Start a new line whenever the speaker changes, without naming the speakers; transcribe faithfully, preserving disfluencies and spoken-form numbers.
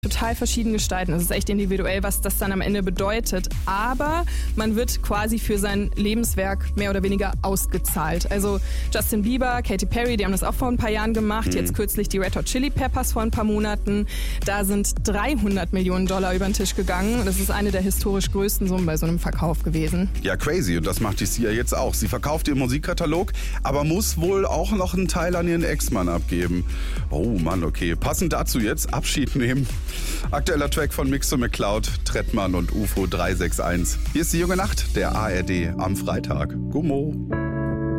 total verschieden gestalten. Es ist echt individuell, was das dann am Ende bedeutet. Aber man wird quasi für sein Lebenswerk mehr oder weniger ausgezahlt. Also Justin Bieber, Katy Perry, die haben das auch vor ein paar Jahren gemacht. Mhm. Jetzt kürzlich die Red Hot Chili Peppers vor ein paar Monaten. Da sind dreihundert Millionen Dollar über den Tisch gegangen. Das ist eine der historisch größten Summen bei so einem Verkauf gewesen.
Ja, crazy. Und das macht die Sia jetzt auch. Sie verkauft ihren Musikkatalog, aber muss wohl auch noch einen Teil an ihren Ex-Mann abgeben. Oh Mann, okay. Passend dazu jetzt Abschied nehmen. Aktueller Track von Mixo McCloud, Trettmann und U F O drei sechs eins. Hier ist die junge Nacht, der A R D am Freitag. Gummo.